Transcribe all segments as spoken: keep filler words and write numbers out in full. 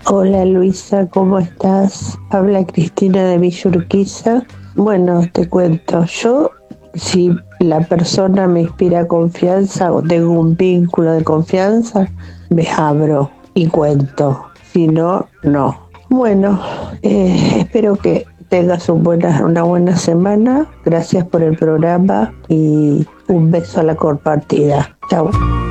Hola Luisa, ¿cómo estás? Habla Cristina de Villa Urquiza. Bueno, te cuento, yo si la persona me inspira confianza o tengo un vínculo de confianza, me abro y cuento. Si no, no. Bueno, eh, espero que tengas un buena, una buena semana. Gracias por el programa y un beso a la compartida. Chao.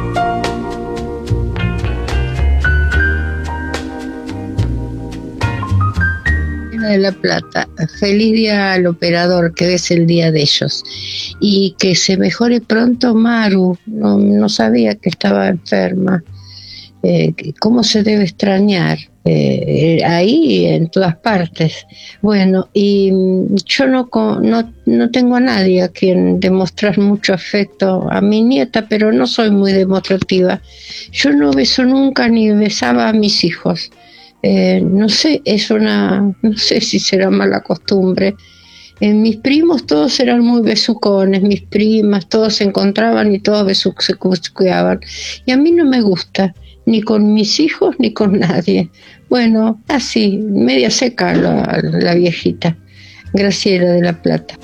De La Plata, feliz día al operador, que es el día de ellos, y que se mejore pronto Maru. No, no sabía que estaba enferma. Eh, cómo se debe extrañar, eh, ahí en todas partes. Bueno, y mm, yo no, no, no tengo a nadie a quien demostrar mucho afecto, a mi nieta, pero no soy muy demostrativa. Yo no beso nunca ni besaba a mis hijos. Eh, no sé, es una, no sé si será mala costumbre. Eh, mis primos todos eran muy besucones, mis primas, todos se encontraban y todos besu- se besuqueaban. Y a mí no me gusta, ni con mis hijos ni con nadie. Bueno, así, media seca la, la viejita. Graciela de La Plata.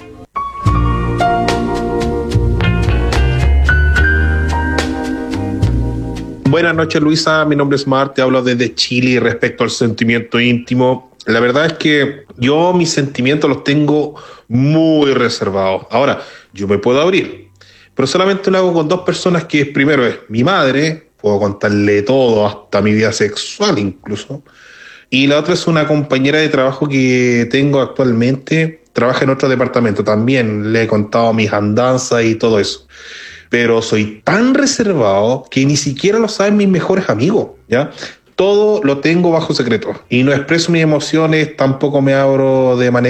Buenas noches, Luisa. Mi nombre es Mar, te hablo desde Chile y respecto al sentimiento íntimo. La verdad es que yo mis sentimientos los tengo muy reservados. Ahora, yo me puedo abrir, pero solamente lo hago con dos personas que primero es mi madre, puedo contarle todo, hasta mi vida sexual incluso, y la otra es una compañera de trabajo que tengo actualmente, trabaja en otro departamento también, le he contado mis andanzas y todo eso, pero soy tan reservado que ni siquiera lo saben mis mejores amigos, ¿ya? Todo lo tengo bajo secreto y no expreso mis emociones, tampoco me abro de manera